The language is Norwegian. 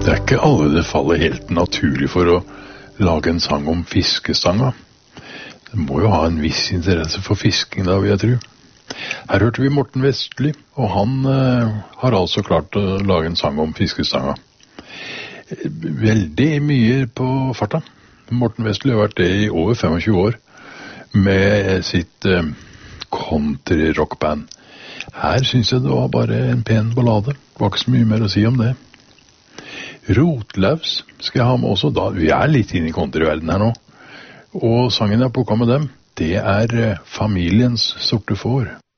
Det er ikke alle det faller helt naturlig for å lage en sang om fiskestanga. Det må jo ha en viss interesse for fisking da, vil jeg tro. Her hørte vi Morten Vestli, og han har altså klart å lage en sang om fiskestanga. Veldig mye på farta. Morten Vestli har vært det i over 25 år med sitt country-rockband. Her synes jeg det var bare en pen ballade. Det var ikke så mye mer å si om det. Rotlaus skal jeg ha med også da. Vi er litt inne i countryverden her nå. Og sangen jeg plukket med dem, det er Familiens sorte får.